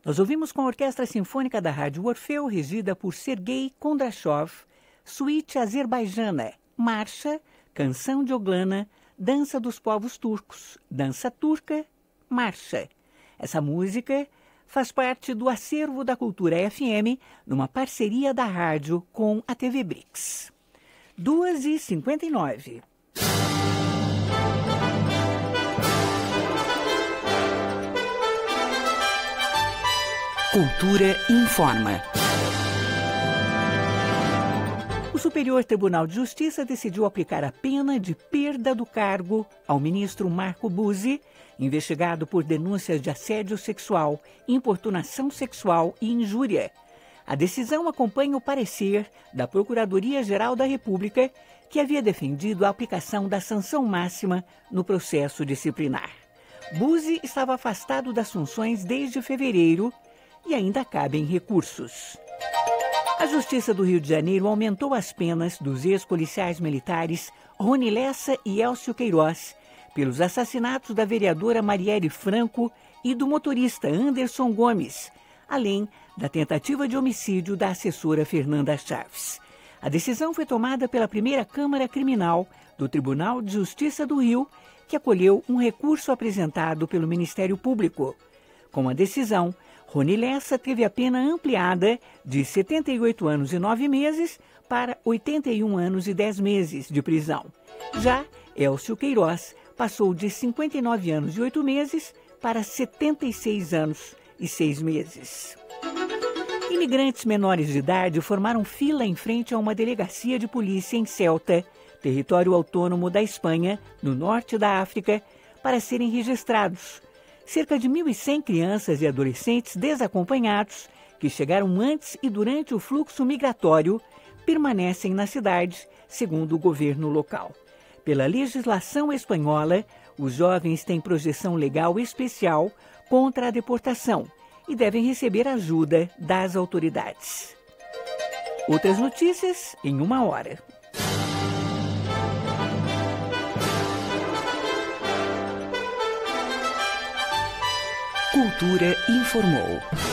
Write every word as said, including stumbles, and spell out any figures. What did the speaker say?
Nós ouvimos com a Orquestra Sinfônica da Rádio Orfeu, regida por Sergei Kondrashov, Suíte Azerbaijana, Marcha, Canção de Oglana, Dança dos Povos Turcos, Dança Turca, Marcha. Essa música faz parte do acervo da Cultura F M, numa parceria da rádio com a T V Brix. duas e cinquenta e nove. Cultura informa. O Superior Tribunal de Justiça decidiu aplicar a pena de perda do cargo ao ministro Marco Buzzi, investigado por denúncias de assédio sexual, importunação sexual e injúria. A decisão acompanha o parecer da Procuradoria-Geral da República, que havia defendido a aplicação da sanção máxima no processo disciplinar. Buzzi estava afastado das funções desde fevereiro e ainda cabem recursos. A Justiça do Rio de Janeiro aumentou as penas dos ex-policiais militares Rony Lessa e Elcio Queiroz pelos assassinatos da vereadora Marielle Franco e do motorista Anderson Gomes, além da tentativa de homicídio da assessora Fernanda Chaves. A decisão foi tomada pela primeira Câmara Criminal do Tribunal de Justiça do Rio, que acolheu um recurso apresentado pelo Ministério Público. Com a decisão, Rony Lessa teve a pena ampliada de setenta e oito anos e nove meses para oitenta e um anos e dez meses de prisão. Já Elcio Queiroz passou de cinquenta e nove anos e oito meses para setenta e seis anos e seis meses. Imigrantes menores de idade formaram fila em frente a uma delegacia de polícia em Ceuta, território autônomo da Espanha, no norte da África, para serem registrados. Cerca de mil e cem crianças e adolescentes desacompanhados, que chegaram antes e durante o fluxo migratório, permanecem na cidade, segundo o governo local. Pela legislação espanhola, os jovens têm projeção legal especial contra a deportação e devem receber ajuda das autoridades. Outras notícias em uma hora. Cultura informou.